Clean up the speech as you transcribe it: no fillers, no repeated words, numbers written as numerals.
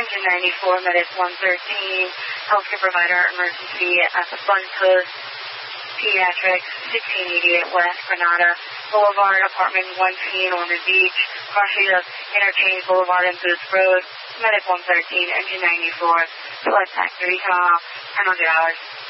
Engine 94, Medic 113, healthcare provider, emergency at the Fun Coast Pediatrics, 1688 West Granada Boulevard, apartment 1T, Norman Beach, crossing of Interchange Boulevard and Booth Road, Medic 113, Engine 94, select Factory, turn off, 10 hours.